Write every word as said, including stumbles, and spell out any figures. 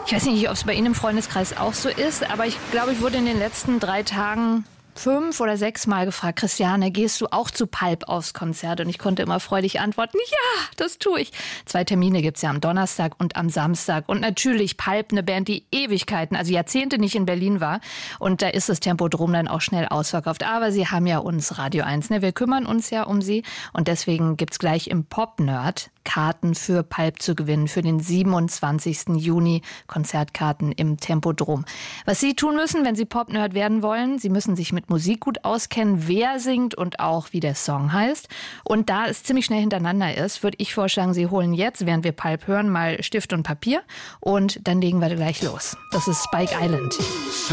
Ich weiß nicht, ob es bei Ihnen im Freundeskreis auch so ist, aber ich glaube, ich wurde in den letzten drei Tagen fünf oder sechs Mal gefragt, Christiane, gehst du auch zu Pulp aufs Konzert? Und ich konnte immer freudig antworten, ja, das tue ich. Zwei Termine gibt's ja am Donnerstag und am Samstag. Und natürlich Pulp, eine Band, die Ewigkeiten, also Jahrzehnte nicht in Berlin war. Und da ist das Tempodrom dann auch schnell ausverkauft. Aber sie haben ja uns Radio eins, ne? Wir kümmern uns ja um sie. Und deswegen gibt's gleich im Pop-Nerd Karten für Pulp zu gewinnen für den siebenundzwanzigsten Juni, Konzertkarten im Tempodrom. Was Sie tun müssen, wenn Sie Pop-Nerd werden wollen, Sie müssen sich mit Musik gut auskennen, wer singt und auch wie der Song heißt. Und da es ziemlich schnell hintereinander ist, würde ich vorschlagen, Sie holen jetzt, während wir Pulp hören, mal Stift und Papier und dann legen wir gleich los. Das ist Spike Island.